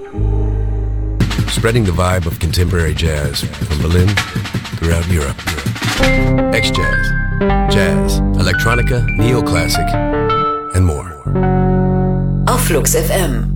Spreading the vibe of contemporary jazz from Berlin throughout Europe. X-Jazz, Jazz, Electronica, Neoclassic and more. Auf Flux FM.